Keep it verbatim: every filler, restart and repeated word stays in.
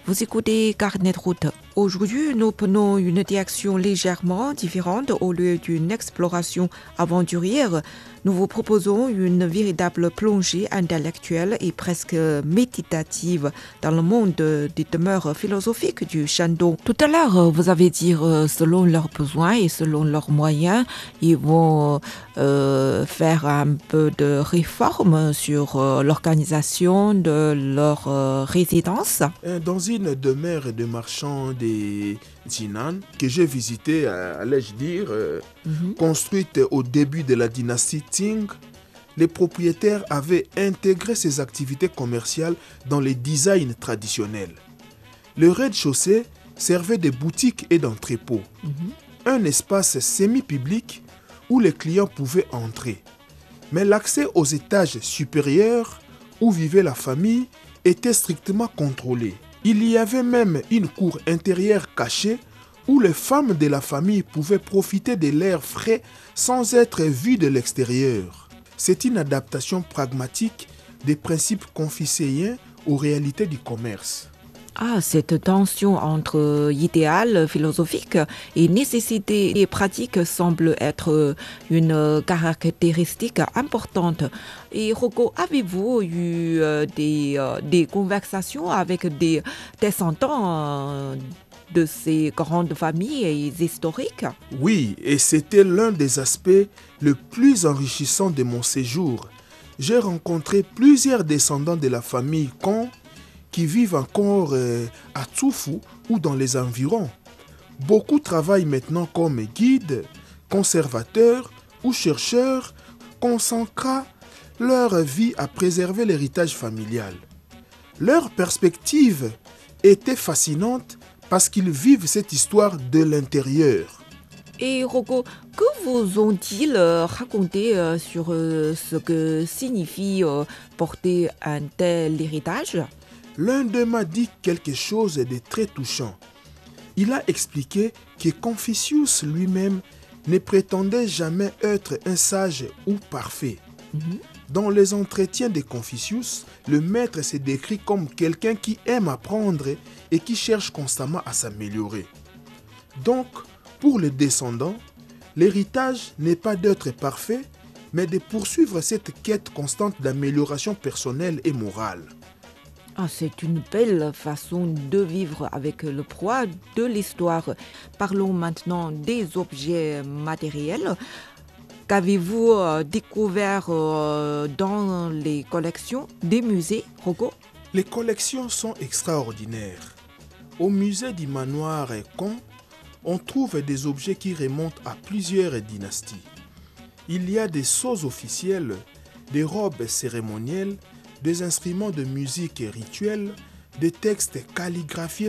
Vous écoutez Carnet de route. Aujourd'hui, nous prenons une direction légèrement différente au lieu d'une exploration aventurière. Nous vous proposons une véritable plongée intellectuelle et presque méditative dans le monde des demeures philosophiques du Shandong. Tout à l'heure, vous avez dit selon leurs besoins et selon leurs moyens, ils vont euh, faire un peu de réforme sur euh, l'organisation de leur euh, résidence. Dans une demeure de marchands des Jinan que j'ai visitée, allais-je dire, euh, mm-hmm. construite au début de la dynastie Qing, les propriétaires avaient intégré ces activités commerciales dans les designs traditionnels. Le rez-de-chaussée servait de boutique et d'entrepôt, mm-hmm. un espace semi-public où les clients pouvaient entrer. Mais l'accès aux étages supérieurs où vivait la famille était strictement contrôlé. Il y avait même une cour intérieure cachée où les femmes de la famille pouvaient profiter de l'air frais sans être vues de l'extérieur. C'est une adaptation pragmatique des principes confucéens aux réalités du commerce. Ah, cette tension entre idéal philosophique et nécessité pratique semble être une caractéristique importante. Et Rocco, avez-vous eu des, des conversations avec des descendants de ces grandes familles historiques? Oui, et c'était l'un des aspects les plus enrichissants de mon séjour. J'ai rencontré plusieurs descendants de la famille Kong qui vivent encore euh, à Tsufu ou dans les environs. Beaucoup travaillent maintenant comme guides, conservateurs ou chercheurs, consacrant leur vie à préserver l'héritage familial. Leur perspective était fascinante parce qu'ils vivent cette histoire de l'intérieur. Et Rocco, que vous ont-ils raconté sur ce que signifie porter un tel héritage ? L'un d'eux m'a dit quelque chose de très touchant. Il a expliqué que Confucius lui-même ne prétendait jamais être un sage ou parfait. Mm-hmm. Dans les entretiens de Confucius, le maître se décrit comme quelqu'un qui aime apprendre et qui cherche constamment à s'améliorer. Donc, pour les descendants, l'héritage n'est pas d'être parfait, mais de poursuivre cette quête constante d'amélioration personnelle et morale. Ah, c'est une belle façon de vivre avec le poids de l'histoire. Parlons maintenant des objets matériels. Qu'avez-vous euh, découvert euh, dans les collections des musées, Rocco ? Les collections sont extraordinaires. Au musée du manoir Kong, on trouve des objets qui remontent à plusieurs dynasties. Il y a des sceaux officiels, des robes cérémonielles, des instruments de musique rituelle, des textes calligraphiés